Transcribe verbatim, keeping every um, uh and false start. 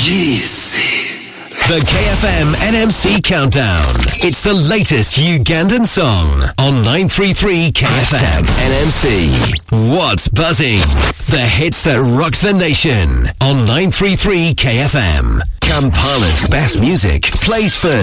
The K F M N M C Countdown. It's the latest Ugandan song on nine three three K F M N M C. What's buzzing? The hits that rock the nation on nine three three K F M. Kampala's best music plays first.